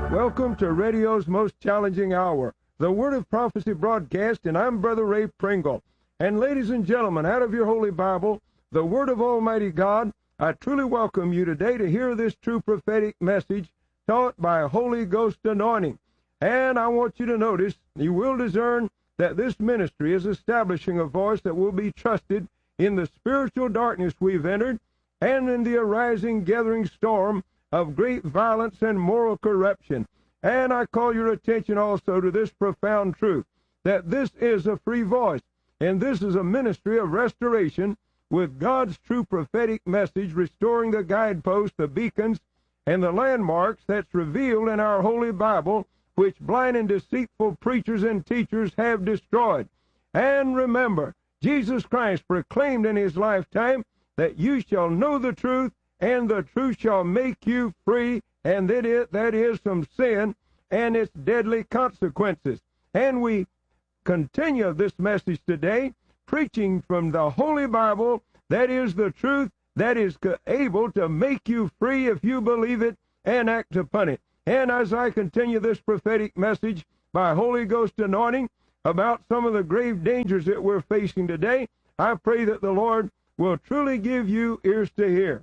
Welcome to radio's most challenging hour, the Word of Prophecy broadcast, and I'm Brother Ray Pringle. And ladies and gentlemen, out of your Holy Bible, the Word of Almighty God, I truly welcome you today to hear this true prophetic message taught by Holy Ghost anointing. And I want you to notice, you will discern that this ministry is establishing a voice that will be trusted in the spiritual darkness we've entered and in the arising gathering storm of great violence and moral corruption. And I call your attention also to this profound truth, that this is a free voice, and this is a ministry of restoration with God's true prophetic message, restoring the guideposts, the beacons, and the landmarks that's revealed in our Holy Bible, which blind and deceitful preachers and teachers have destroyed. And remember, Jesus Christ proclaimed in his lifetime that you shall know the truth, and the truth shall make you free, and that is from sin and its deadly consequences. And we continue this message today, preaching from the Holy Bible, that is the truth, that is able to make you free if you believe it and act upon it. And as I continue this prophetic message by Holy Ghost anointing about some of the grave dangers that we're facing today, I pray that the Lord will truly give you ears to hear.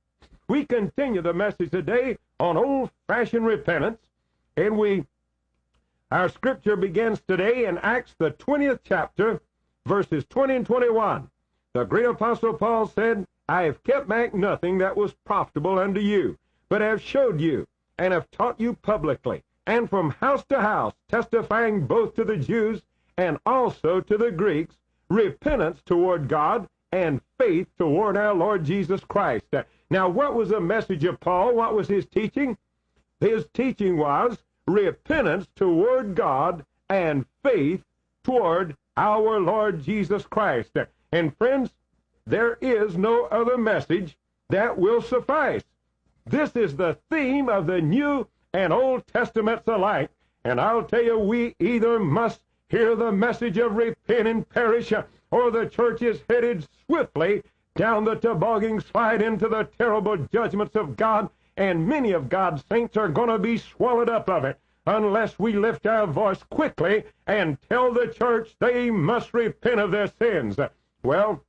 We continue the message today on old-fashioned repentance, and our scripture begins today in Acts, the 20th chapter, verses 20 and 21. The great apostle Paul said, I have kept back nothing that was profitable unto you, but have showed you, and have taught you publicly, and from house to house, testifying both to the Jews and also to the Greeks, repentance toward God and faith toward our Lord Jesus Christ. Now, what was the message of Paul? What was his teaching? His teaching was repentance toward God and faith toward our Lord Jesus Christ. And friends, there is no other message that will suffice. This is the theme of the New and Old Testaments alike. And I'll tell you, we either must hear the message of repent and perish, or the church is headed swiftly down the toboggan slide into the terrible judgments of God, and many of God's saints are going to be swallowed up of it unless we lift our voice quickly and tell the church they must repent of their sins. Well,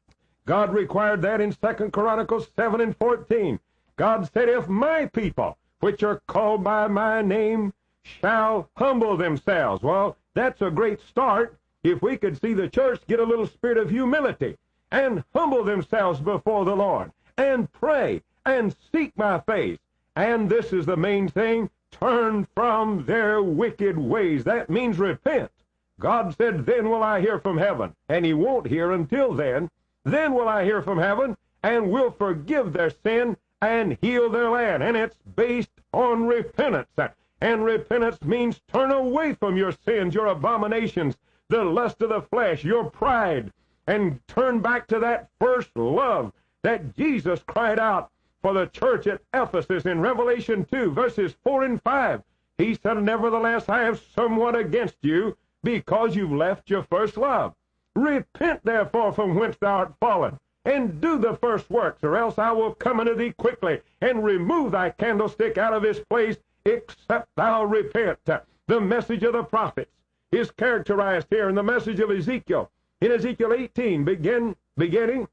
God required that in 2 Chronicles 7 and 14. God said, if my people, which are called by my name, shall humble themselves. Well, that's a great start if we could see the church get a little spirit of humility and humble themselves before the Lord, and pray, and seek my face. And this is the main thing, turn from their wicked ways. That means repent. God said, then will I hear from heaven. And he won't hear until then. Then will I hear from heaven, and will forgive their sin, and heal their land. And it's based on repentance. And repentance means turn away from your sins, your abominations, the lust of the flesh, your pride, and turn back to that first love that Jesus cried out for the church at Ephesus in Revelation 2, verses 4 and 5. He said, nevertheless, I have somewhat against you, because you've left your first love. Repent, therefore, from whence thou art fallen, and do the first works, or else I will come unto thee quickly, and remove thy candlestick out of his place, except thou repent. The message of the prophets is characterized here in the message of Ezekiel. In Ezekiel 18, beginning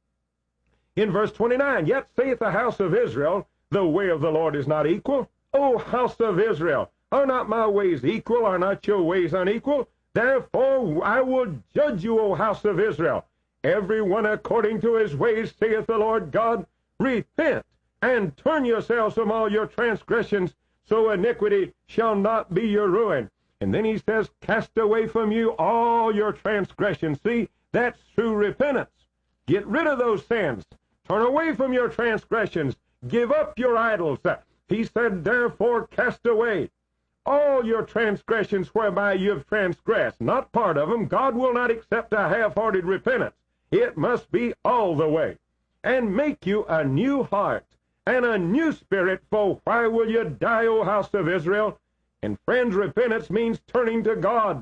in verse 29, yet saith the house of Israel, the way of the Lord is not equal. O house of Israel, are not my ways equal? Are not your ways unequal? Therefore I will judge you, O house of Israel, every one according to his ways, saith the Lord God. Repent, and turn yourselves from all your transgressions, so iniquity shall not be your ruin. And then he says, cast away from you all your transgressions. See, that's true repentance. Get rid of those sins. Turn away from your transgressions. Give up your idols. He said, therefore cast away all your transgressions whereby you have transgressed. Not part of them. God will not accept a half-hearted repentance. It must be all the way. And make you a new heart and a new spirit, for why will you die, O house of Israel? And friends, repentance means turning to God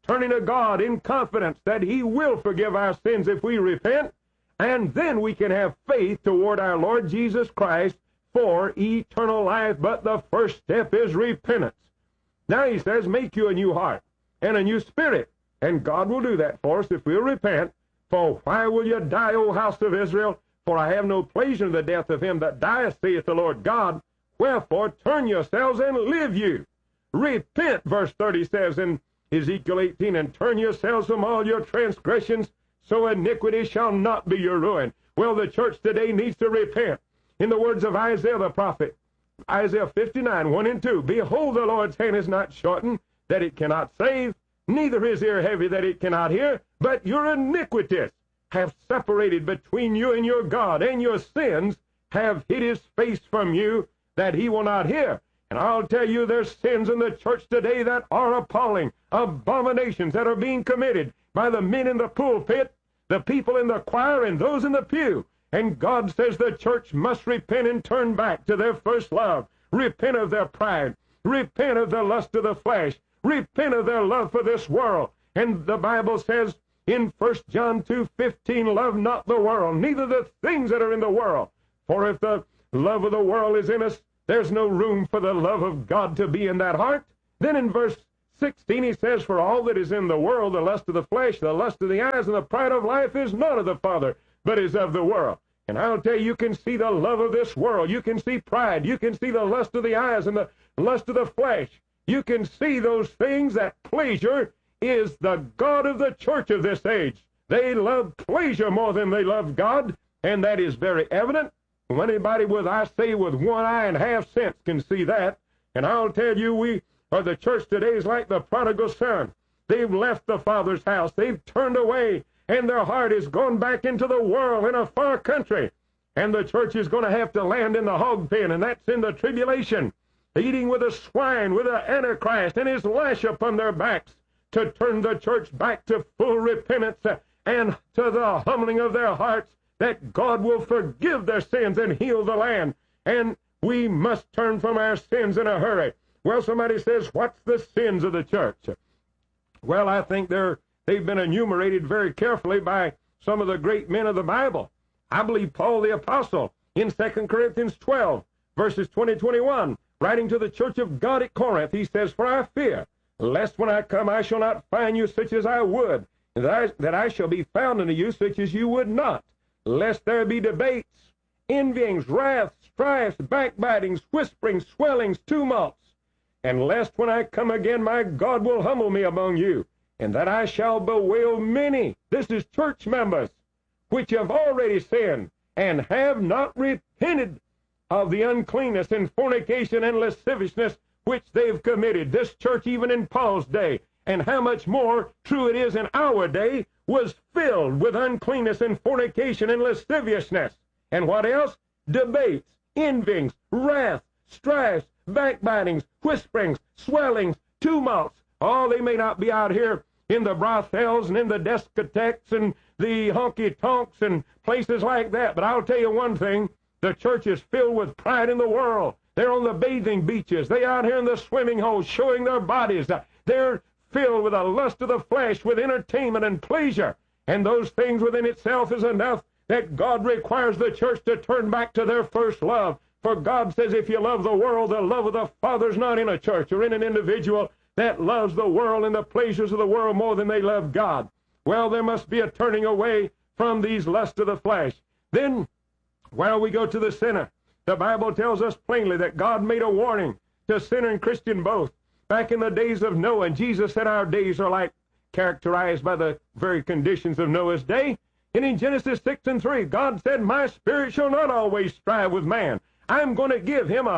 in confidence that he will forgive our sins if we repent, and then we can have faith toward our Lord Jesus Christ, for eternal life, but the first step is repentance. Now he says, make you a new heart and a new spirit. And God will do that for us if we'll repent. For why will you die, O house of Israel? For I have no pleasure in the death of him that dieth, saith the Lord God. Wherefore turn yourselves and live you. Repent, verse 30 says in Ezekiel 18, and turn yourselves from all your transgressions, so iniquity shall not be your ruin. Well, the church today needs to repent. In the words of Isaiah the prophet, Isaiah 59, 1 and 2, behold, the Lord's hand is not shortened, that it cannot save, neither his ear heavy, that it cannot hear, but your iniquities have separated between you and your God, and your sins have hid his face from you, that he will not hear. And I'll tell you, there's sins in the church today that are appalling, abominations that are being committed by the men in the pulpit, the people in the choir, and those in the pew. And God says the church must repent and turn back to their first love. Repent of their pride. Repent of the lust of the flesh. Repent of their love for this world. And the Bible says in 1 John 2:15, love not the world, neither the things that are in the world. For if the love of the world is in us, there's no room for the love of God to be in that heart. Then in verse 16 he says, for all that is in the world, the lust of the flesh, the lust of the eyes, and the pride of life is not of the Father, but is of the world. And I'll tell you can see the love of this world. You can see pride. You can see the lust of the eyes and the lust of the flesh. You can see those things. That pleasure is the god of the church of this age. They love pleasure more than they love God, and that is very evident. Anybody with, I say, with one eye and half sense can see that. And I'll tell you, the church today is like the prodigal son. They've left the Father's house. They've turned away, and their heart has gone back into the world in a far country. And the church is going to have to land in the hog pen, and that's in the tribulation, eating with the swine, with the Antichrist, and his lash upon their backs, to turn the church back to full repentance and to the humbling of their hearts, that God will forgive their sins and heal the land. And we must turn from our sins in a hurry. Well, somebody says, what's the sins of the church? Well, I think they've been enumerated very carefully by some of the great men of the Bible. I believe Paul the Apostle in 2 Corinthians 12, verses 20-21, writing to the church of God at Corinth, he says, for I fear, lest when I come I shall not find you such as I would, and that I shall be found unto you such as you would not, lest there be debates, envyings, wraths, strifes, backbitings, whisperings, swellings, tumults, and lest when I come again my God will humble me among you, and that I shall bewail many, this is church members, which have already sinned, and have not repented of the uncleanness and fornication and lasciviousness which they've committed. This church, even in Paul's day, and how much more true it is in our day, was filled with uncleanness and fornication and lasciviousness. And what else? Debates, envyings, wrath, strifes, backbitings, whisperings, swellings, tumults. Oh, they may not be out here in the brothels and in the discotheques and the honky-tonks and places like that, but I'll tell you one thing, the church is filled with pride in the world. They're on the bathing beaches. They're out here in the swimming holes showing their bodies. They're filled with the lust of the flesh, with entertainment and pleasure. And those things within itself is enough that God requires the church to turn back to their first love. For God says if you love the world, the love of the Father's not in a church or in an individual that loves the world and the pleasures of the world more than they love God. Well, there must be a turning away from these lusts of the flesh. Then, while we go to the sinner, the Bible tells us plainly that God made a warning to sinner and Christian both. Back in the days of Noah, and Jesus said our days are like characterized by the very conditions of Noah's day. And in Genesis 6:3, God said, my spirit shall not always strive with man. I'm going to give him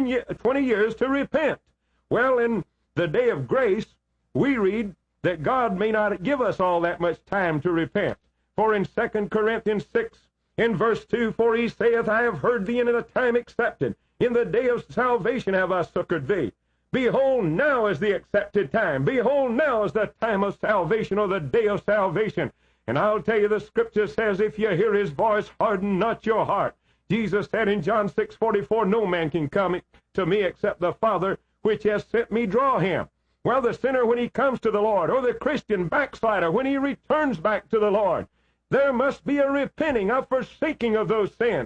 120 years to repent. Well, in the day of grace, we read that God may not give us all that much time to repent. For in 2 Corinthians 6, in verse 2, for he saith, I have heard thee in the time accepted. In the day of salvation have I succored thee. Behold, now is the accepted time. Behold, now is the time of salvation, or the day of salvation. And I'll tell you, the scripture says, if you hear his voice, harden not your heart. Jesus said in John 6:44, no man can come to me except the Father which has sent me draw him. Well, the sinner, when he comes to the Lord, or the Christian backslider, when he returns back to the Lord, there must be a repenting, a forsaking of those sins.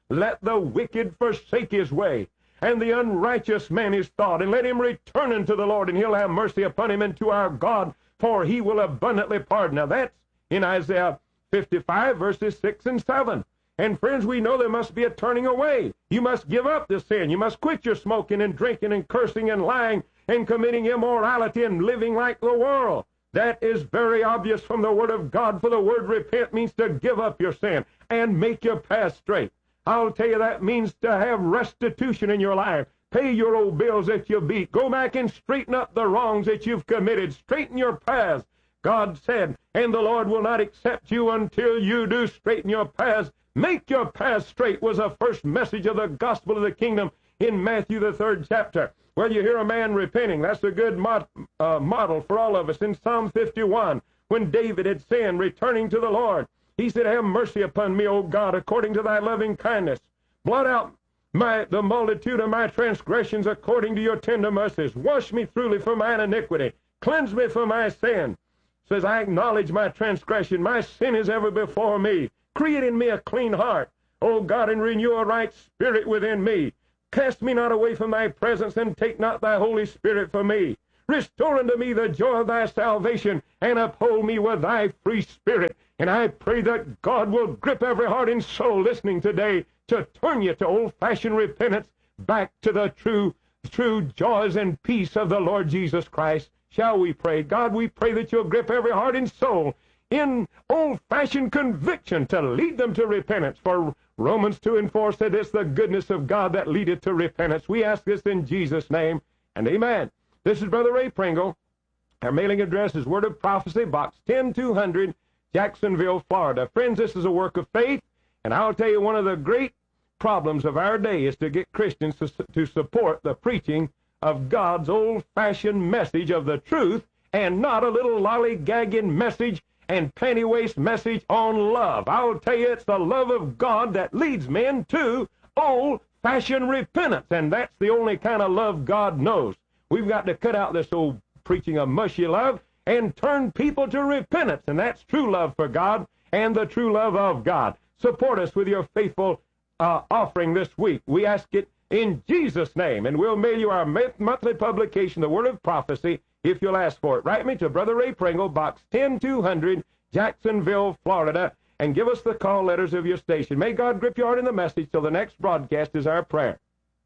Let the wicked forsake his way, and the unrighteous man his thought, and let him return unto the Lord, and he'll have mercy upon him, and to our God, for he will abundantly pardon. Now that's in Isaiah 55, verses 6 and 7. And friends, we know there must be a turning away. You must give up the sin. You must quit your smoking and drinking and cursing and lying and committing immorality and living like the world. That is very obvious from the Word of God, for the word repent means to give up your sin and make your path straight. I'll tell you, that means to have restitution in your life. Pay your old bills that you beat. Go back and straighten up the wrongs that you've committed. Straighten your paths. God said, and the Lord will not accept you until you do straighten your paths. Make your path straight was the first message of the gospel of the kingdom in Matthew, the 3rd chapter, where you hear a man repenting. That's a good model for all of us. In Psalm 51, when David had sinned, returning to the Lord, he said, have mercy upon me, O God, according to thy loving kindness. Blot out the multitude of my transgressions according to your tender mercies. Wash me thoroughly from mine iniquity. Cleanse me from my sin. Says, I acknowledge my transgression. My sin is ever before me. Create in me a clean heart, O God, and renew a right spirit within me. Cast me not away from thy presence, and take not thy Holy Spirit from me. Restore unto me the joy of thy salvation, and uphold me with thy free spirit. And I pray that God will grip every heart and soul listening today to turn you to old-fashioned repentance, back to the true joys and peace of the Lord Jesus Christ. Shall we pray? God, we pray that you'll grip every heart and soul in old-fashioned conviction to lead them to repentance. For Romans 2 and 4 said it's the goodness of God that leadeth to repentance. We ask this in Jesus' name, and amen. This is Brother Ray Pringle. Our mailing address is Word of Prophecy, Box 10200, Jacksonville, Florida. Friends, this is a work of faith, and I'll tell you, one of the great problems of our day is to get Christians to support the preaching of God's old-fashioned message of the truth, and not a little lollygagging message and panty-waist message on love. I'll tell you, it's the love of God that leads men to old-fashioned repentance, and that's the only kind of love God knows. We've got to cut out this old preaching of mushy love and turn people to repentance, and that's true love for God and the true love of God. Support us with your faithful offering this week. We ask it in Jesus' name, and we'll mail you our monthly publication, The Word of Prophecy, if you'll ask for it. Write me to Brother Ray Pringle, Box 10200, Jacksonville, Florida, and give us the call letters of your station. May God grip your heart in the message till the next broadcast is our prayer.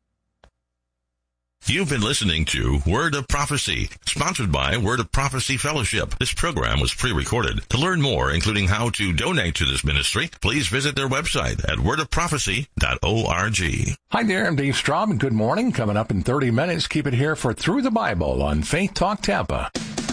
You've been listening to Word of Prophecy, sponsored by Word of Prophecy Fellowship. This program was pre-recorded. To learn more, including how to donate to this ministry, please visit their website at wordofprophecy.org. Hi there, I'm Dave Straub, and good morning. Coming up in 30 minutes, keep it here for Through the Bible on Faith Talk Tampa.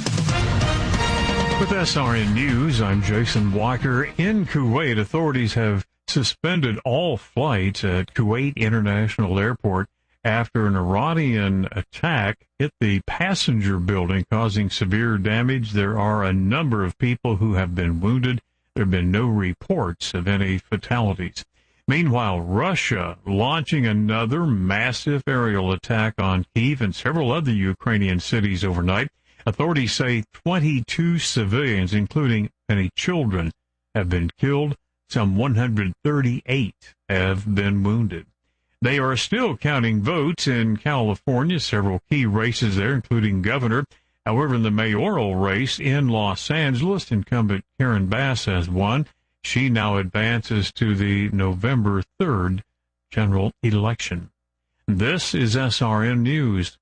With SRN News, I'm Jason Walker. In Kuwait, authorities have suspended all flights at Kuwait International Airport after an Iranian attack hit the passenger building, causing severe damage. There are a number of people who have been wounded. There have been no reports of any fatalities. Meanwhile, Russia launching another massive aerial attack on Kyiv and several other Ukrainian cities overnight. Authorities say 22 civilians, including many children, have been killed. Some 138 have been wounded. They are still counting votes in California, several key races there, including governor. However, in the mayoral race in Los Angeles, incumbent Karen Bass has won. She now advances to the November 3rd general election. This is SRN News.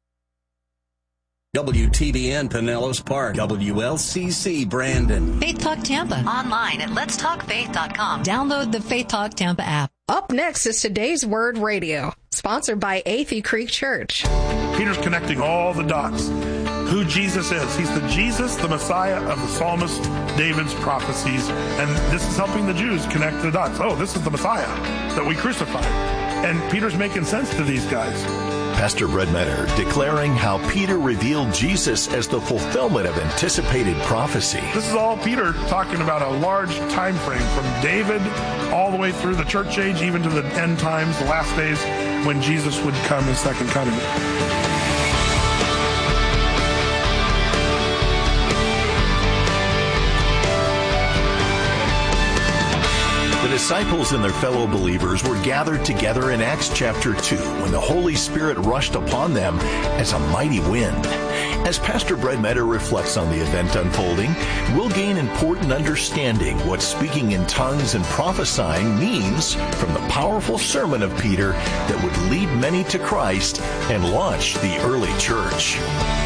WTBN Pinellas Park, WLCC Brandon. Faith Talk Tampa. Online at letstalkfaith.com. Download the Faith Talk Tampa app. Up next is Today's Word Radio, sponsored by Athey Creek Church. Peter's connecting all the dots. Who Jesus is. He's the Jesus, the Messiah of the psalmist David's prophecies. And this is helping the Jews connect the dots. Oh, this is the Messiah that we crucified. And Peter's making sense to these guys. Pastor Brett Metter declaring how Peter revealed Jesus as the fulfillment of anticipated prophecy. This is all Peter talking about a large time frame from David all the way through the church age, even to the end times, the last days when Jesus would come, his second coming. The disciples and their fellow believers were gathered together in Acts chapter 2 when the Holy Spirit rushed upon them as a mighty wind. As Pastor Brett Metter reflects on the event unfolding, we'll gain important understanding what speaking in tongues and prophesying means from the powerful sermon of Peter that would lead many to Christ and launch the early church.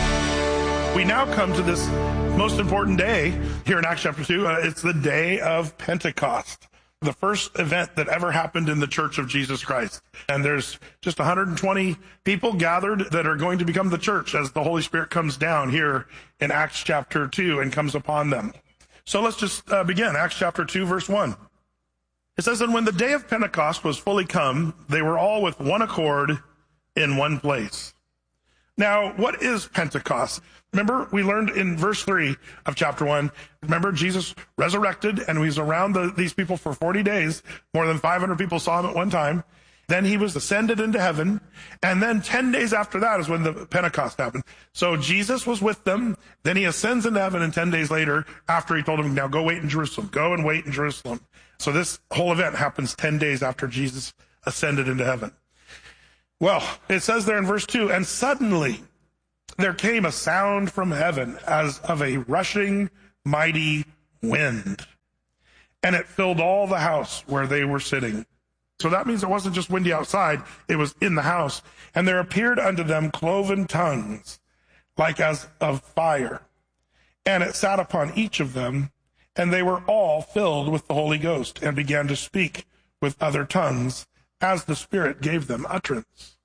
We now come to this most important day here in Acts chapter 2. It's the day of Pentecost, the first event that ever happened in the Church of Jesus Christ. And there's just 120 people gathered that are going to become the church as the Holy Spirit comes down here in Acts chapter 2 and comes upon them. So let's just begin. Acts chapter 2, verse 1. It says, "And when the day of Pentecost was fully come, they were all with one accord in one place." Now, what is Pentecost? Remember, we learned in verse 3 of chapter 1, remember Jesus resurrected and he was around these people for 40 days. More than 500 people saw him at one time. Then he was ascended into heaven. And then 10 days after that is when the Pentecost happened. So Jesus was with them. Then he ascends into heaven, and 10 days later, after he told them, now go wait in Jerusalem. Go and wait in Jerusalem. So this whole event happens 10 days after Jesus ascended into heaven. Well, it says there in verse 2, "And suddenly there came a sound from heaven as of a rushing mighty wind, and it filled all the house where they were sitting." So that means it wasn't just windy outside, it was in the house. "And there appeared unto them cloven tongues, like as of fire, and it sat upon each of them, and they were all filled with the Holy Ghost, and began to speak with other tongues as the Spirit gave them utterance."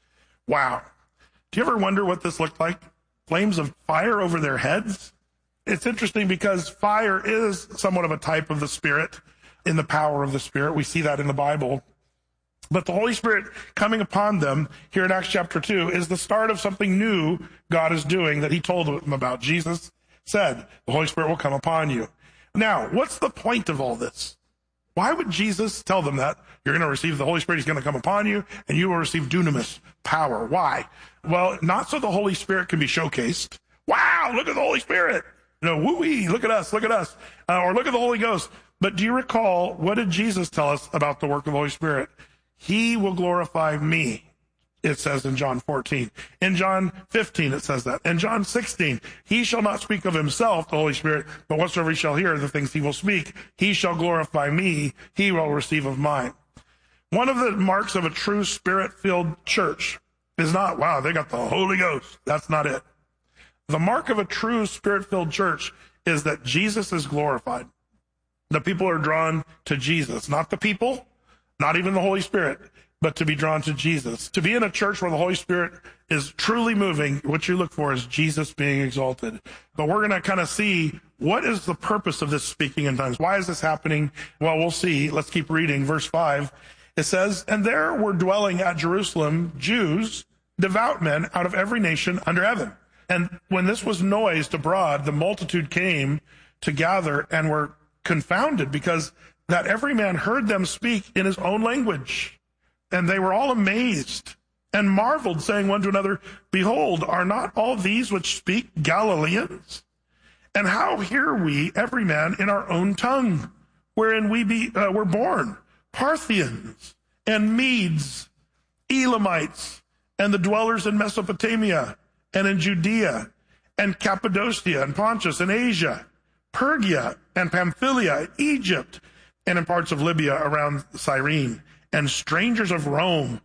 Wow. Do you ever wonder what this looked like? Flames of fire over their heads? It's interesting because fire is somewhat of a type of the Spirit, in the power of the Spirit. We see that in the Bible. But the Holy Spirit coming upon them here in Acts chapter 2 is the start of something new God is doing that he told them about. Jesus said, the Holy Spirit will come upon you. Now, what's the point of all this? Why would Jesus tell them that? You're going to receive the Holy Spirit, he's going to come upon you, and you will receive dunamis, power. Why? Well, not so the Holy Spirit can be showcased. Wow, look at the Holy Spirit. Woo-wee, look at us. Or look at the Holy Ghost. But do you recall, what did Jesus tell us about the work of the Holy Spirit? He will glorify me, it says in John 14. In John 15, it says that. In John 16, he shall not speak of himself, the Holy Spirit, but whatsoever he shall hear, the things he will speak, he shall glorify me, he will receive of mine. One of the marks of a true Spirit-filled church is not, wow, they got the Holy Ghost. That's not it. The mark of a true Spirit-filled church is that Jesus is glorified. The people are drawn to Jesus, not the people, not even the Holy Spirit, but to be drawn to Jesus. To be in a church where the Holy Spirit is truly moving, what you look for is Jesus being exalted. But we're going to kind of see, what is the purpose of this speaking in tongues? Why is this happening? Well, we'll see. Let's keep reading. Verse 5, it says, "And there were dwelling at Jerusalem Jews, devout men out of every nation under heaven. And when this was noised abroad, the multitude came to gather and were confounded, because that every man heard them speak in his own language. And they were all amazed and marveled, saying one to another, Behold, are not all these which speak Galileans? And how hear we every man in our own tongue, wherein we were born, Parthians and Medes, Elamites, and the dwellers in Mesopotamia, and in Judea, and Cappadocia, and Pontus, and Asia, Pergia, and Pamphylia, Egypt, and in parts of Libya around Cyrene, and strangers of Rome,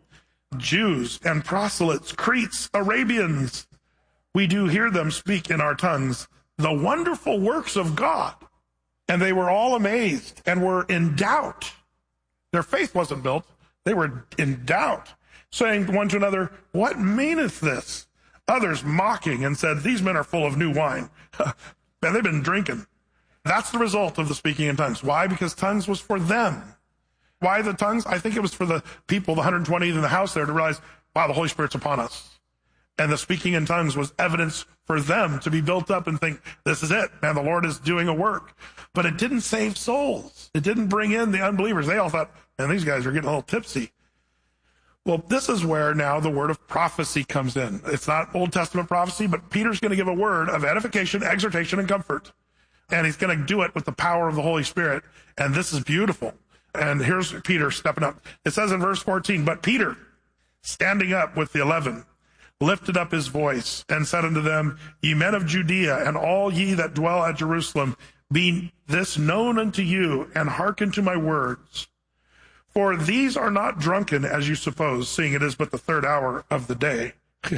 Jews and proselytes, Cretes, Arabians. We do hear them speak in our tongues the wonderful works of God. And they were all amazed and were in doubt. Their faith wasn't built. They were in doubt, saying one to another, What meaneth this? Others mocking and said, These men are full of new wine. And they've been drinking. That's the result of the speaking in tongues. Why? Because tongues was for them. Why the tongues? I think it was for the people, the 120 in the house there, to realize, wow, the Holy Spirit's upon us. And the speaking in tongues was evidence for them to be built up and think, this is it, man, the Lord is doing a work. But it didn't save souls. It didn't bring in the unbelievers. They all thought, man, these guys are getting a little tipsy. Well, this is where now the word of prophecy comes in. It's not Old Testament prophecy, but Peter's going to give a word of edification, exhortation, and comfort. And he's going to do it with the power of the Holy Spirit. And this is beautiful. And here's Peter stepping up. It says in verse 14, but Peter, standing up with the 11, lifted up his voice and said unto them, Ye men of Judea, and all ye that dwell at Jerusalem, be this known unto you, and hearken to my words. For these are not drunken, as you suppose, seeing it is but the 3rd hour of the day.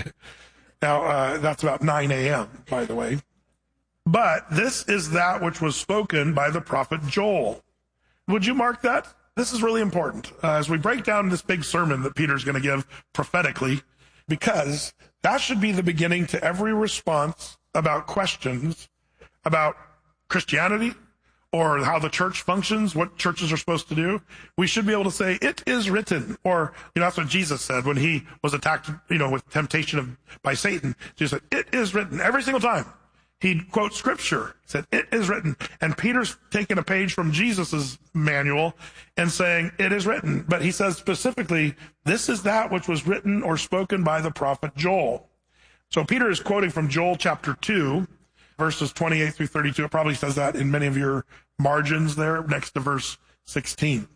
Now, that's about 9 a.m., by the way. But this is that which was spoken by the prophet Joel. Would you mark that? This is really important as we break down this big sermon that Peter's going to give prophetically, because that should be the beginning to every response about questions about Christianity or how the church functions, what churches are supposed to do. We should be able to say, it is written. Or, that's what Jesus said when he was attacked, with temptation by Satan. Jesus said, it is written every single time. He'd quote scripture, said, it is written. And Peter's taking a page from Jesus's manual and saying, it is written. But he says specifically, this is that which was written or spoken by the prophet Joel. So Peter is quoting from Joel chapter 2, verses 28 through 32. It probably says that in many of your margins there next to verse 16.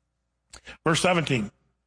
Verse 17.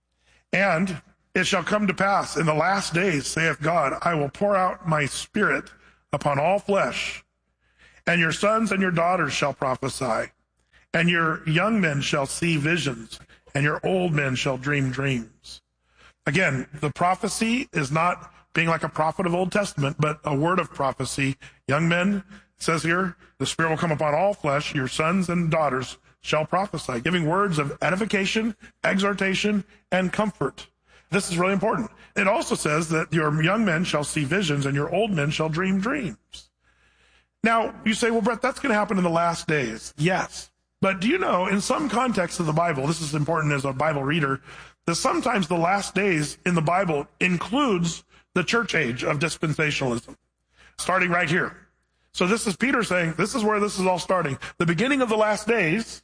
And it shall come to pass in the last days, saith God, I will pour out my spirit upon all flesh, and your sons and your daughters shall prophesy, and your young men shall see visions, and your old men shall dream dreams. Again, the prophecy is not being like a prophet of Old Testament, but a word of prophecy. Young men, it says here, the Spirit will come upon all flesh, your sons and daughters shall prophesy, giving words of edification, exhortation, and comfort. This is really important. It also says that your young men shall see visions and your old men shall dream dreams. Now, you say, well, Brett, that's going to happen in the last days. Yes. But do you know, in some contexts of the Bible, this is important as a Bible reader, that sometimes the last days in the Bible includes the church age of dispensationalism, starting right here. So this is Peter saying, this is where this is all starting. The beginning of the last days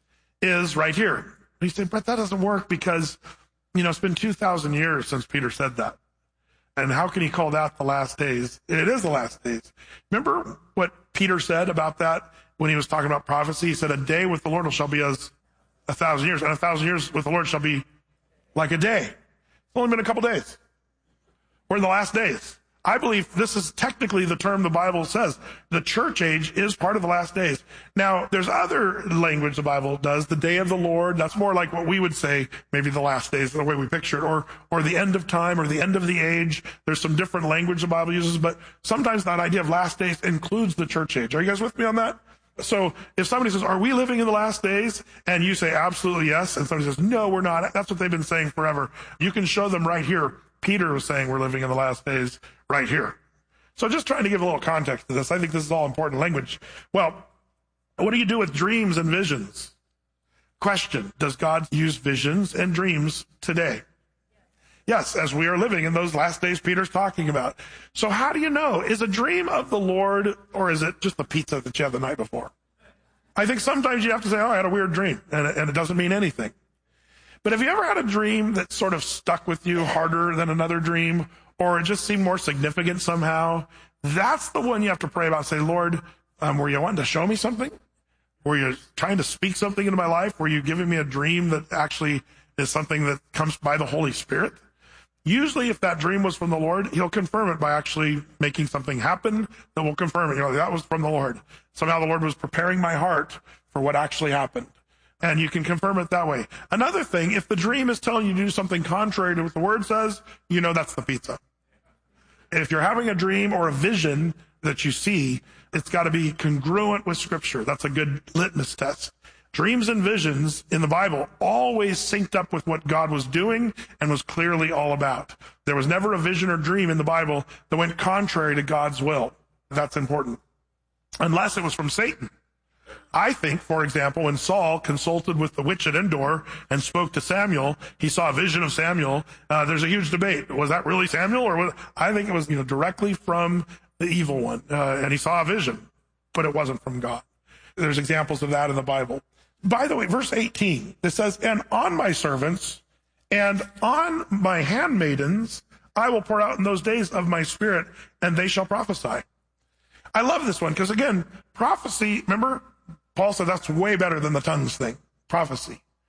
is right here. You say, Brett, that doesn't work because it's been 2,000 years since Peter said that. And how can he call that the last days? It is the last days. Remember what Peter said about that when he was talking about prophecy? He said, a day with the Lord shall be as 1,000 years, and 1,000 years with the Lord shall be like a day. It's only been a couple days. We're in the last days. I believe this is technically the term the Bible says. The church age is part of the last days. Now, there's other language the Bible does. The day of the Lord, that's more like what we would say, maybe the last days, the way we picture it, or the end of time, or the end of the age. There's some different language the Bible uses, but sometimes that idea of last days includes the church age. Are you guys with me on that? So if somebody says, are we living in the last days? And you say, absolutely yes. And somebody says, no, we're not. That's what they've been saying forever. You can show them right here. Peter was saying we're living in the last days right here. So just trying to give a little context to this. I think this is all important language. Well, what do you do with dreams and visions? Question, does God use visions and dreams today? Yes, as we are living in those last days Peter's talking about. So how do you know? Is a dream of the Lord, or is it just the pizza that you had the night before? I think sometimes you have to say, I had a weird dream, and it doesn't mean anything. But have you ever had a dream that sort of stuck with you harder than another dream, or it just seemed more significant somehow? That's the one you have to pray about. Say, Lord, were you wanting to show me something? Were you trying to speak something into my life? Were you giving me a dream that actually is something that comes by the Holy Spirit? Usually, if that dream was from the Lord, he'll confirm it by actually making something happen that will confirm it. That was from the Lord. Somehow the Lord was preparing my heart for what actually happened. And you can confirm it that way. Another thing, if the dream is telling you to do something contrary to what the word says, that's the pizza. If you're having a dream or a vision that you see, it's got to be congruent with Scripture. That's a good litmus test. Dreams and visions in the Bible always synced up with what God was doing and was clearly all about. There was never a vision or dream in the Bible that went contrary to God's will. That's important. Unless it was from Satan. I think, for example, when Saul consulted with the witch at Endor and spoke to Samuel, he saw a vision of Samuel. There's a huge debate. Was that really Samuel? Or I think it was directly from the evil one. And he saw a vision, but it wasn't from God. There's examples of that in the Bible. By the way, verse 18, it says, and on my servants and on my handmaidens I will pour out in those days of my spirit, and they shall prophesy. I love this one because, again, prophecy, remember, Paul said that's way better than the tongues thing, prophecy.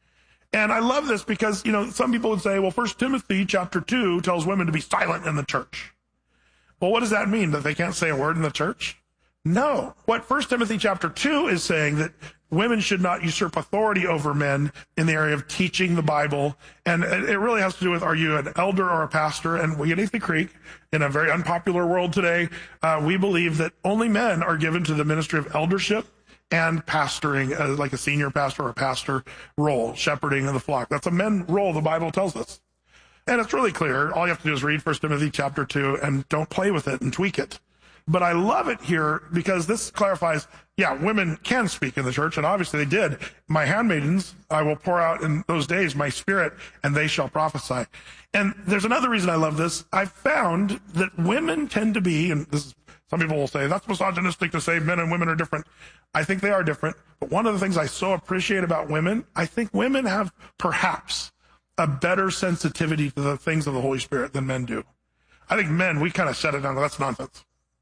And I love this because, some people would say, well, 1 Timothy chapter 2 tells women to be silent in the church. Well, what does that mean? That they can't say a word in the church? No. What 1 Timothy chapter 2 is saying that women should not usurp authority over men in the area of teaching the Bible. And it really has to do with, are you an elder or a pastor? And we at Athey Creek, in a very unpopular world today, we believe that only men are given to the ministry of eldership and pastoring, like a senior pastor or a pastor role, shepherding of the flock. That's a men role, the Bible tells us. And it's really clear. All you have to do is read 1 Timothy chapter 2 and don't play with it and tweak it. But I love it here because this clarifies, women can speak in the church, and obviously they did. My handmaidens, I will pour out in those days my spirit, and they shall prophesy. And there's another reason I love this. I've found that women tend to be, and this is, some people will say, that's misogynistic to say men and women are different. I think they are different. But one of the things I so appreciate about women, I think women have perhaps a better sensitivity to the things of the Holy Spirit than men do. I think men, we kind of shut it down. That's nonsense.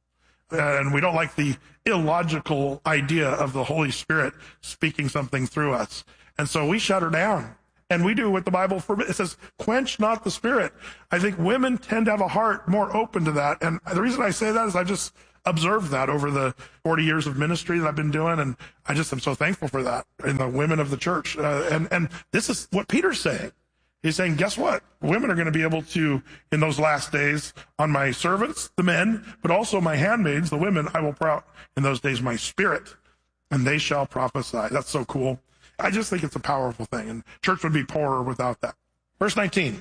And we don't like the illogical idea of the Holy Spirit speaking something through us. And so we shut her down. And we do what the Bible forbids. It says, quench not the Spirit. I think women tend to have a heart more open to that. And the reason I say that is I just observed that over the 40 years of ministry that I've been doing. And I just am so thankful for that in the women of the church. And this is what Peter's saying. He's saying, guess what? Women are going to be able to, in those last days, on my servants, the men, but also my handmaids, the women, I will pour out in those days my spirit, and they shall prophesy. That's so cool. I just think it's a powerful thing, and church would be poorer without that. Verse 19,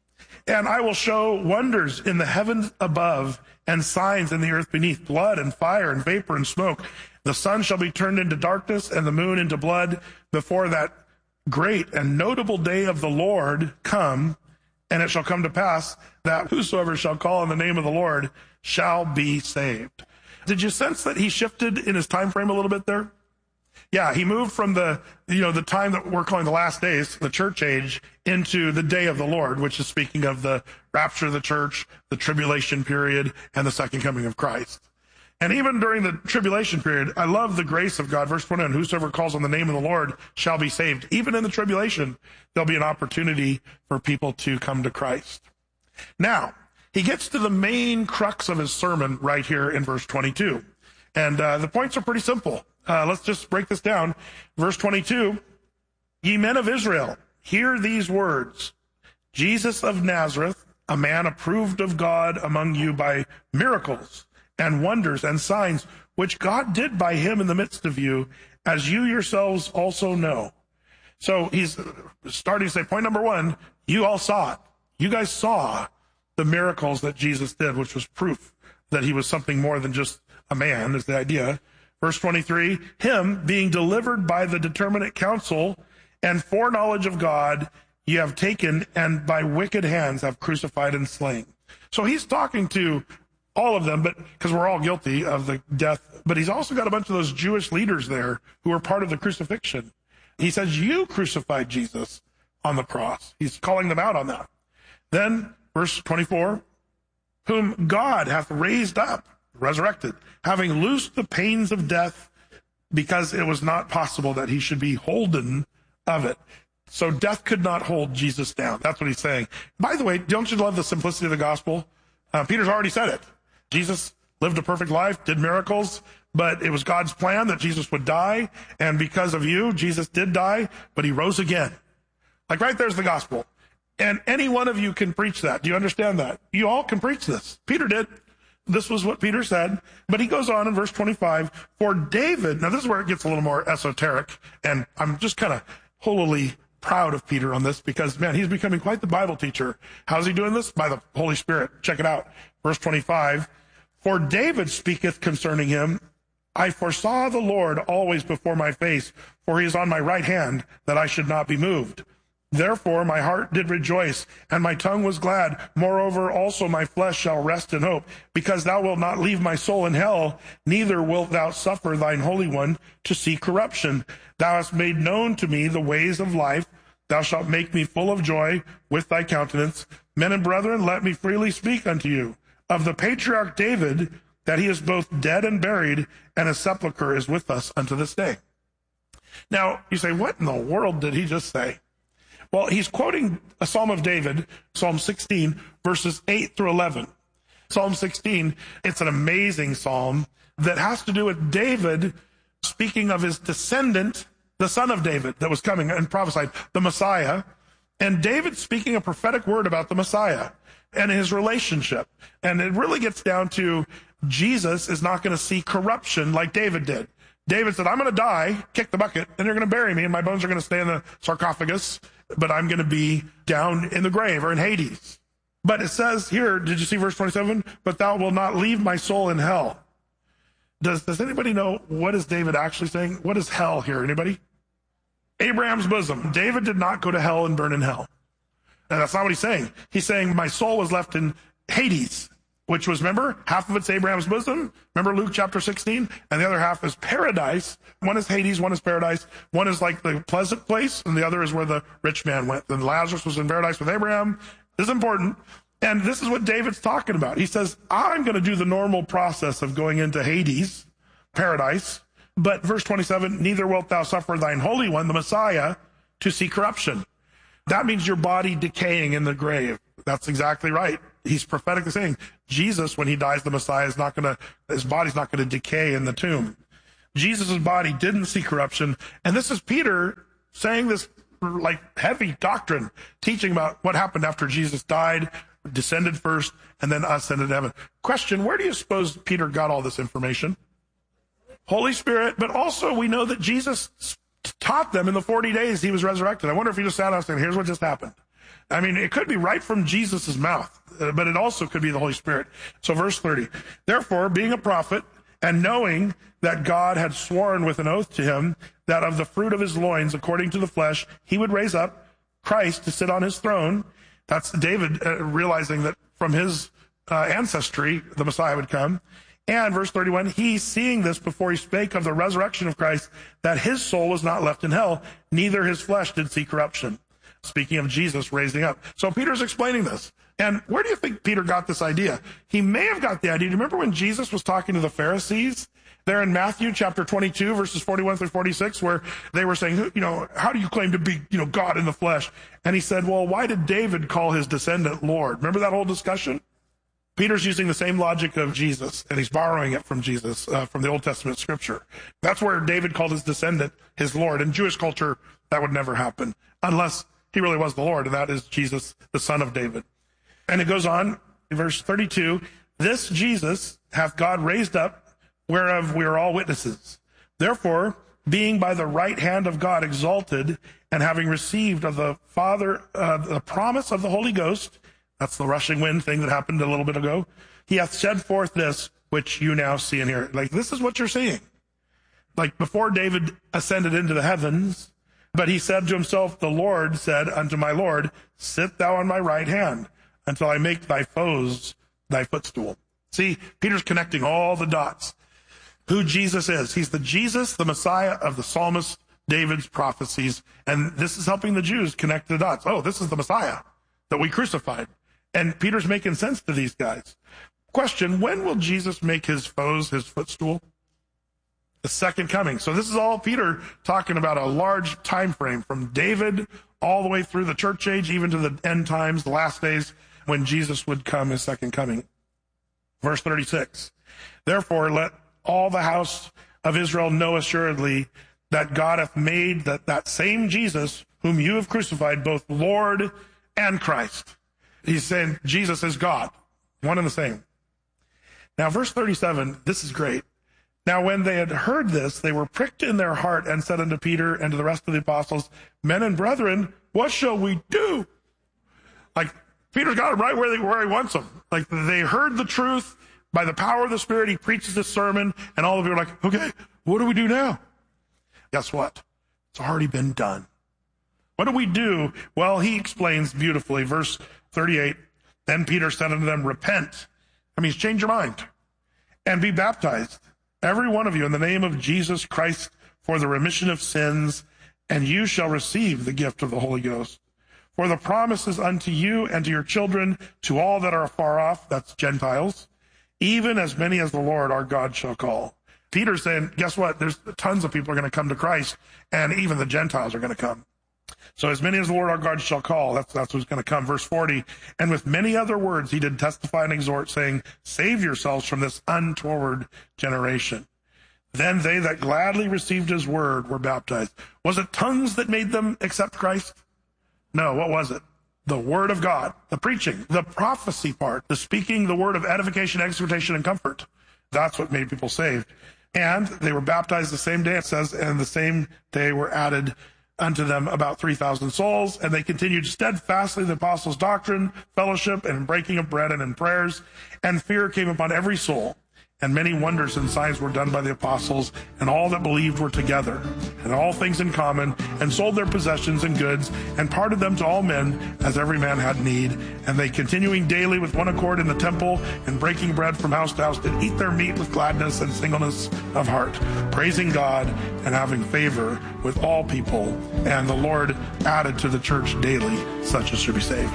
and I will show wonders in the heavens above and signs in the earth beneath, blood and fire and vapor and smoke. The sun shall be turned into darkness and the moon into blood before that great and notable day of the Lord come, and it shall come to pass that whosoever shall call on the name of the Lord shall be saved. Did you sense that he shifted in his time frame a little bit there? Yeah, he moved from the time that we're calling the last days, the church age, into the day of the Lord, which is speaking of the rapture of the church, the tribulation period, and the second coming of Christ. And even during the tribulation period, I love the grace of God. Verse 21, whosoever calls on the name of the Lord shall be saved. Even in the tribulation, there'll be an opportunity for people to come to Christ. Now, he gets to the main crux of his sermon right here in verse 22. And the points are pretty simple. Let's just break this down. Verse 22, ye men of Israel, hear these words. Jesus of Nazareth, a man approved of God among you by miracles and wonders and signs, which God did by him in the midst of you, as you yourselves also know. So he's starting to say, point number one, you all saw it. You guys saw the miracles that Jesus did, which was proof that he was something more than just a man, is the idea. Verse 23, him being delivered by the determinate counsel and foreknowledge of God, ye have taken and by wicked hands have crucified and slain. So he's talking to all of them, but because we're all guilty of the death, but he's also got a bunch of those Jewish leaders there who were part of the crucifixion. He says, you crucified Jesus on the cross. He's calling them out on that. Then verse 24, whom God hath raised up, resurrected, having loosed the pains of death, because it was not possible that he should be holden of it. So death could not hold Jesus down. That's what he's saying. By the way, don't you love the simplicity of the gospel? Peter's already said it. Jesus lived a perfect life, did miracles, but it was God's plan that Jesus would die. And because of you, Jesus did die, but he rose again. Like right there's the gospel. And any one of you can preach that. Do you understand that? You all can preach this. Peter did. This was what Peter said. But he goes on in verse 25, for David, now this is where it gets a little more esoteric, and I'm just kind of holily proud of Peter on this because, man, he's becoming quite the Bible teacher. How's he doing this? By the Holy Spirit. Check it out. Verse 25, for David speaketh concerning him, I foresaw the Lord always before my face, for he is on my right hand, that I should not be moved. Therefore my heart did rejoice, and my tongue was glad. Moreover, also my flesh shall rest in hope, because thou wilt not leave my soul in hell, neither wilt thou suffer thine Holy One to see corruption. Thou hast made known to me the ways of life. Thou shalt make me full of joy with thy countenance. Men and brethren, let me freely speak unto you of the patriarch David, that he is both dead and buried, and his sepulchre is with us unto this day. Now, you say, what in the world did he just say? Well, he's quoting a Psalm of David, Psalm 16, verses 8 through 11. Psalm 16, it's an amazing psalm that has to do with David speaking of his descendant, the son of David that was coming and prophesied, the Messiah. And David speaking a prophetic word about the Messiah and his relationship. And it really gets down to Jesus is not going to see corruption like David did. David said, I'm going to die, kick the bucket, and you're going to bury me, and my bones are going to stay in the sarcophagus, but I'm going to be down in the grave or in Hades. But it says here, did you see verse 27? But thou wilt not leave my soul in hell. Does anybody know what is David actually saying? What is hell here? Anybody? Abraham's bosom. David did not go to hell and burn in hell. And that's not what he's saying. He's saying my soul was left in Hades, which was, remember, half of it's Abraham's bosom. Remember Luke chapter 16? And the other half is paradise. One is Hades, one is paradise. One is like the pleasant place, and the other is where the rich man went. And Lazarus was in paradise with Abraham. This is important. And this is what David's talking about. He says, I'm going to do the normal process of going into Hades, paradise. But verse 27, neither wilt thou suffer thine Holy One, the Messiah, to see corruption. That means your body decaying in the grave. That's exactly right. He's prophetically saying Jesus, when he dies, the Messiah is not going to, his body's not going to decay in the tomb. Jesus' body didn't see corruption. And this is Peter saying this like heavy doctrine, teaching about what happened after Jesus died, descended first, and then ascended to heaven. Question, where do you suppose Peter got all this information? Holy Spirit, but also we know that Jesus taught them in the 40 days he was resurrected. I wonder if he just sat out saying, here's what just happened. I mean, it could be right from Jesus' mouth, but it also could be the Holy Spirit. So verse 30, therefore, being a prophet and knowing that God had sworn with an oath to him that of the fruit of his loins, according to the flesh, he would raise up Christ to sit on his throne. That's David realizing that from his ancestry, the Messiah would come. And verse 31, he seeing this before he spake of the resurrection of Christ, that his soul was not left in hell, neither his flesh did see corruption. Speaking of Jesus raising up. So Peter's explaining this. And where do you think Peter got this idea? He may have got the idea. Do you remember when Jesus was talking to the Pharisees? There in Matthew chapter 22, verses 41 through 46, where they were saying, how do you claim to be, God in the flesh? And he said, well, why did David call his descendant Lord? Remember that whole discussion? Peter's using the same logic of Jesus, and he's borrowing it from Jesus, from the Old Testament scripture. That's where David called his descendant his Lord. In Jewish culture, that would never happen unless he really was the Lord, and that is Jesus, the son of David. And it goes on in verse 32, this Jesus hath God raised up, whereof we are all witnesses. Therefore, being by the right hand of God exalted, and having received of the Father the promise of the Holy Ghost, that's the rushing wind thing that happened a little bit ago, he hath shed forth this, which you now see and hear. Like, this is what you're seeing. Like, before David ascended into the heavens, but he said to himself, the Lord said unto my Lord, sit thou on my right hand, until I make thy foes thy footstool. See, Peter's connecting all the dots. Who Jesus is. He's the Jesus, the Messiah of the psalmist David's prophecies. And this is helping the Jews connect the dots. Oh, this is the Messiah that we crucified. And Peter's making sense to these guys. Question, when will Jesus make his foes his footstool? The second coming. So this is all Peter talking about a large time frame from David all the way through the church age, even to the end times, the last days when Jesus would come, his second coming. Verse 36. Therefore, let all the house of Israel know assuredly that God hath made that same Jesus whom you have crucified, both Lord and Christ. He's saying Jesus is God, one and the same. Now, verse 37, this is great. Now, when they had heard this, they were pricked in their heart and said unto Peter and to the rest of the apostles, men and brethren, what shall we do? Like, Peter's got it right where he wants them. Like, they heard the truth. By the power of the Spirit, he preaches this sermon, and all of you are like, okay, what do we do now? Guess what? It's already been done. What do we do? Well, he explains beautifully. Verse 38, then Peter said unto them, repent. That means change your mind and be baptized, every one of you, in the name of Jesus Christ for the remission of sins, and you shall receive the gift of the Holy Ghost. For the promise is unto you and to your children, to all that are afar off, that's Gentiles, even as many as the Lord our God shall call. Peter's saying, guess what? There's tons of people are going to come to Christ, and even the Gentiles are going to come. So as many as the Lord our God shall call, that's what's going to come. Verse 40, and with many other words he did testify and exhort, saying, save yourselves from this untoward generation. Then they that gladly received his word were baptized. Was it tongues that made them accept Christ? No, what was it? The word of God, the preaching, the prophecy part, the speaking, the word of edification, exhortation, and comfort. That's what made people saved. And they were baptized the same day, it says, and the same day were added unto them about 3,000 souls, and they continued steadfastly in the apostles' doctrine, fellowship, and breaking of bread, and in prayers. And fear came upon every soul, and many wonders and signs were done by the apostles, and all that believed were together, and all things in common, and sold their possessions and goods, and parted them to all men, as every man had need. And they, continuing daily with one accord in the temple, and breaking bread from house to house, did eat their meat with gladness and singleness of heart, praising God and having favor with all people. And the Lord added to the church daily such as should be saved.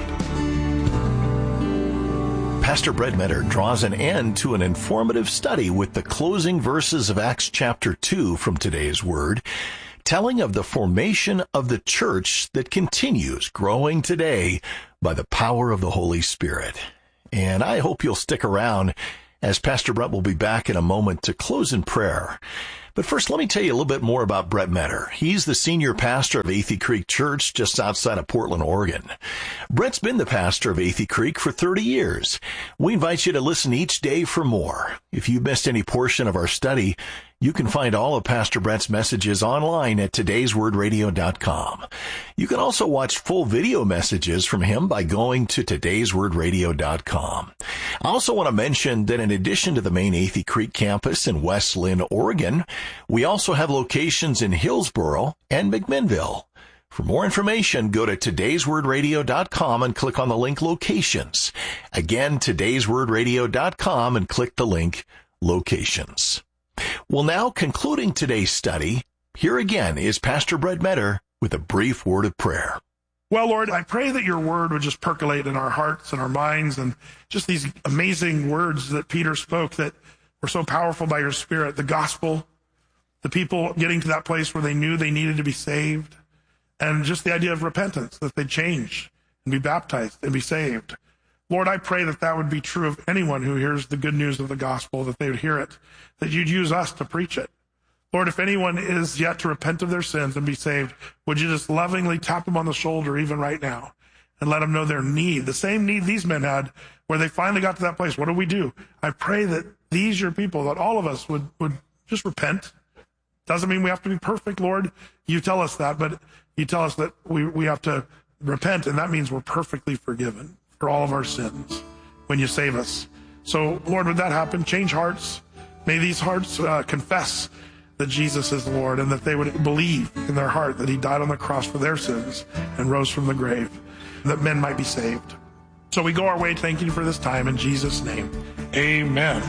Pastor Brett Metter draws an end to an informative study with the closing verses of Acts chapter 2 from today's Word, telling of the formation of the church that continues growing today by the power of the Holy Spirit. And I hope you'll stick around, as Pastor Brett will be back in a moment to close in prayer. But first, let me tell you a little bit more about Brett Metter. He's the senior pastor of Athey Creek Church just outside of Portland, Oregon. Brett's been the pastor of Athey Creek for 30 years. We invite you to listen each day for more. If you missed any portion of our study, you can find all of Pastor Brett's messages online at todayswordradio.com. You can also watch full video messages from him by going to todayswordradio.com. I also want to mention that in addition to the main Athey Creek campus in West Lynn, Oregon, we also have locations in Hillsboro and McMinnville. For more information, go to todayswordradio.com and click on the link Locations. Again, todayswordradio.com and click the link Locations. Well, now, concluding today's study, here again is Pastor Brett Metter with a brief word of prayer. Well, Lord, I pray that your word would just percolate in our hearts and our minds, and just these amazing words that Peter spoke that were so powerful by your Spirit, the gospel, the people getting to that place where they knew they needed to be saved, and just the idea of repentance, that they'd change and be baptized and be saved. Lord, I pray that that would be true of anyone who hears the good news of the gospel, that they would hear it, that you'd use us to preach it. Lord, if anyone is yet to repent of their sins and be saved, would you just lovingly tap them on the shoulder even right now and let them know their need, the same need these men had where they finally got to that place. What do we do? I pray that these, your people, that all of us would just repent. Doesn't mean we have to be perfect, Lord. You tell us that, but you tell us that we have to repent, and that means we're perfectly forgiven for all of our sins when you save us. So, Lord, would that happen? Change hearts. May these hearts confess that Jesus is Lord, and that they would believe in their heart that he died on the cross for their sins and rose from the grave, that men might be saved. So we go our way thanking you for this time in Jesus' name. Amen.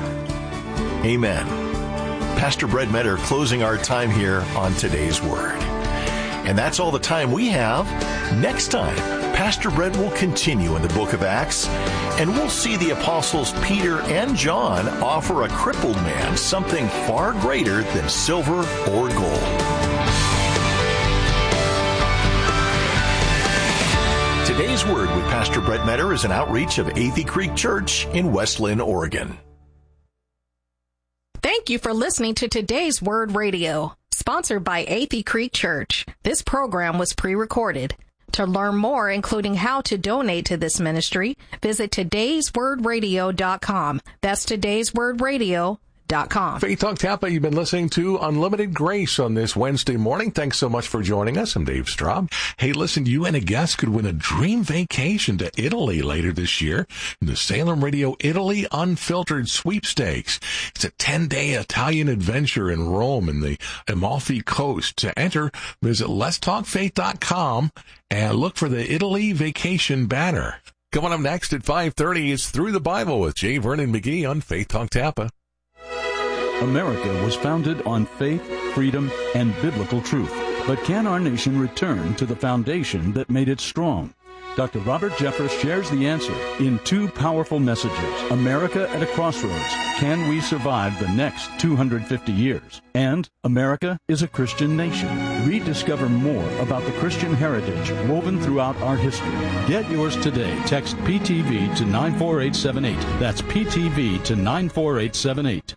Amen. Pastor Brett Metter closing our time here on Today's Word. And that's all the time we have. Next time, Pastor Brett will continue in the book of Acts, and we'll see the apostles Peter and John offer a crippled man something far greater than silver or gold. Today's Word with Pastor Brett Metter is an outreach of Athey Creek Church in West Lynn, Oregon. Thank you for listening to Today's Word Radio, sponsored by Athey Creek Church. This program was pre-recorded. To learn more, including how to donate to this ministry, visit todayswordradio.com. That's todayswordradio.com. Faith Talk Tampa, you've been listening to Unlimited Grace on this Wednesday morning. Thanks so much for joining us. I'm Dave Straub. Hey, listen, you and a guest could win a dream vacation to Italy later this year in the Salem Radio Italy Unfiltered Sweepstakes. It's a 10-day Italian adventure in Rome and the Amalfi Coast. To enter, visit letstalkfaith.com and look for the Italy Vacation banner. Coming up next at 5:30 is Through the Bible with J. Vernon McGee on Faith Talk Tampa. America was founded on faith, freedom, and biblical truth. But can our nation return to the foundation that made it strong? Dr. Robert Jeffress shares the answer in two powerful messages. America at a Crossroads. Can we survive the next 250 years? And America is a Christian nation. Rediscover more about the Christian heritage woven throughout our history. Get yours today. Text PTV to 94878. That's PTV to 94878.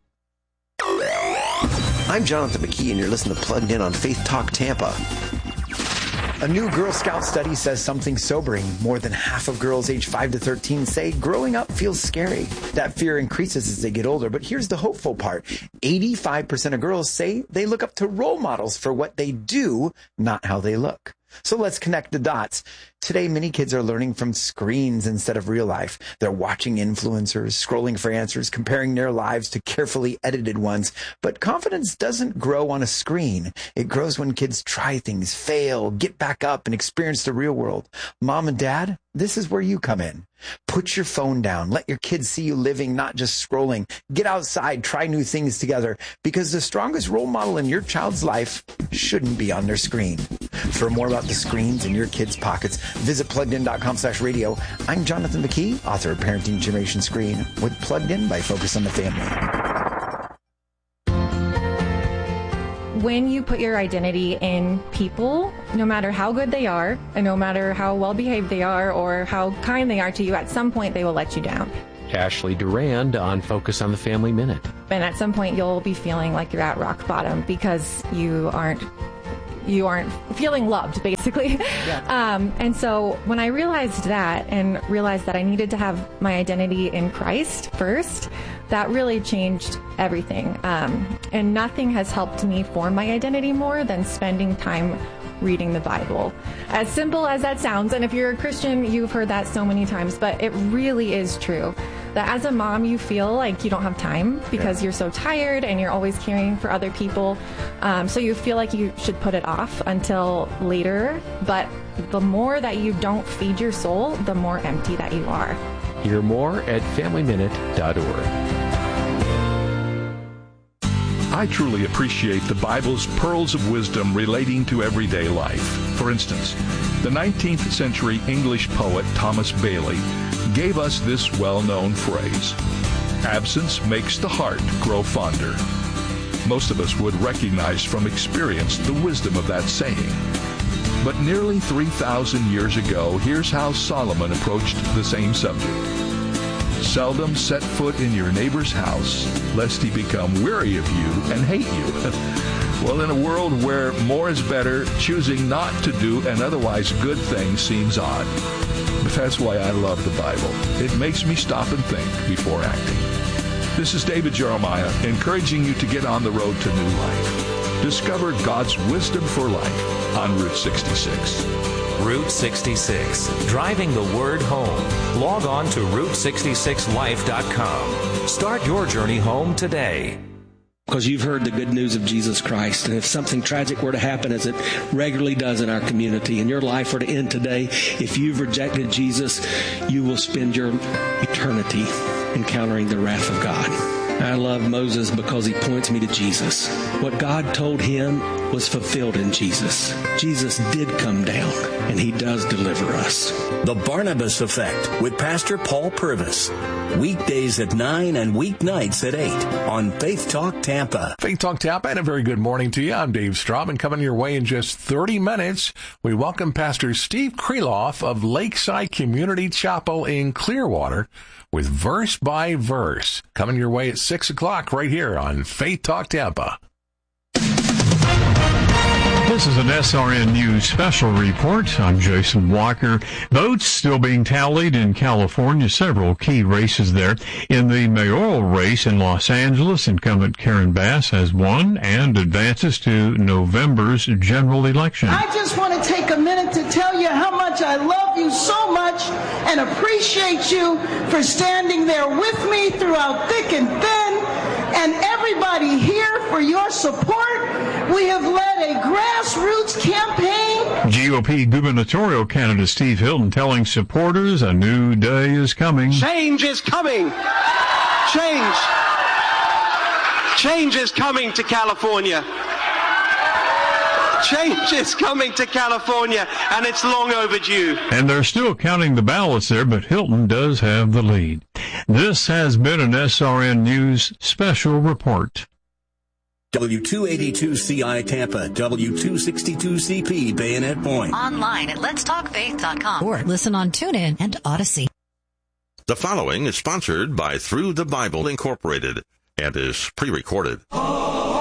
I'm Jonathan McKee, and you're listening to Plugged In on Faith Talk Tampa. A new Girl Scout study says something sobering. More than half of girls aged 5 to 13 say growing up feels scary. That fear increases as they get older, but here's the hopeful part. 85% of girls say they look up to role models for what they do, not how they look. So let's connect the dots. Today, many kids are learning from screens instead of real life. They're watching influencers, scrolling for answers, comparing their lives to carefully edited ones. But confidence doesn't grow on a screen. It grows when kids try things, fail, get back up, and experience the real world. Mom and Dad, this is where you come in. Put your phone down. Let your kids see you living, not just scrolling. Get outside, try new things together, because the strongest role model in your child's life shouldn't be on their screen. For more about the screens in your kids' pockets, visit PluggedIn.com/radio. I'm Jonathan McKee, author of Parenting Generation Screen, with Plugged In by Focus on the Family. When you put your identity in people, no matter how good they are, and no matter how well behaved they are or how kind they are to you, at some point they will let you down. Ashley Durand on Focus on the Family Minute. And at some point you'll be feeling like you're at rock bottom because you aren't feeling loved, basically. Yeah. And so when I realized that and realized that I needed to have my identity in Christ first, that really changed everything. And nothing has helped me form my identity more than spending time reading the Bible. As simple as that sounds, and if you're a Christian, you've heard that so many times, but it really is true. That as a mom, you feel like you don't have time because you're so tired and you're always caring for other people. So you feel like you should put it off until later. But the more that you don't feed your soul, the more empty that you are. Hear more at FamilyMinute.org. I truly appreciate the Bible's pearls of wisdom relating to everyday life. For instance, the 19th century English poet Thomas Bailey gave us this well-known phrase, "Absence makes the heart grow fonder." Most of us would recognize from experience the wisdom of that saying. But nearly 3,000 years ago, here's how Solomon approached the same subject. "Seldom set foot in your neighbor's house, lest he become weary of you and hate you." Well, in a world where more is better, choosing not to do an otherwise good thing seems odd. But that's why I love the Bible. It makes me stop and think before acting. This is David Jeremiah, encouraging you to get on the road to new life. Discover God's wisdom for life on Route 66. Route 66, driving the word home. Log on to Route66Life.com. Start your journey home today. Because you've heard the good news of Jesus Christ. And if something tragic were to happen, as it regularly does in our community, and your life were to end today, if you've rejected Jesus, you will spend your eternity encountering the wrath of God. I love Moses because he points me to Jesus. What God told him was fulfilled in Jesus. Jesus did come down, and he does deliver us. The Barnabas Effect with Pastor Paul Purvis. Weekdays at 9 and weeknights at 8 on Faith Talk Tampa. Faith Talk Tampa, and a very good morning to you. I'm Dave Straub, and coming your way in just 30 minutes, we welcome Pastor Steve Kreloff of Lakeside Community Chapel in Clearwater with Verse by Verse. Coming your way at 6 o'clock right here on Faith Talk Tampa. This is an SRN News special report. I'm Jason Walker. Votes still being tallied in California. Several key races there. In the mayoral race in Los Angeles, incumbent Karen Bass has won and advances to November's general election. I just want to take a minute to tell you how much I love you so much and appreciate you for standing there with me throughout thick and thin, and everybody here for your support. We have led a grassroots campaign. GOP gubernatorial candidate Steve Hilton telling supporters a new day is coming. Change is coming. Change is coming to California. Change is coming to California, and it's long overdue. And they're still counting the ballots there, but Hilton does have the lead. This has been an SRN News special report. W282CI Tampa, W262CP Bayonet Point. Online at letstalkfaith.com or listen on TuneIn and Odyssey. The following is sponsored by Through the Bible Incorporated and is pre-recorded.